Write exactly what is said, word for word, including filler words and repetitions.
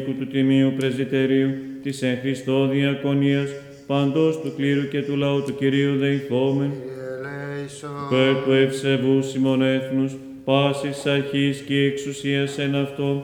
του Τιμίου Πρεσβυτερίου της εν Χριστώ διακονίας, παντός του κλήρου και του λαού του Κυρίου δεηθόμεν, περ του ευσεβούς ημών έθνους, πάσης αρχής και εξουσίας εν αυτό,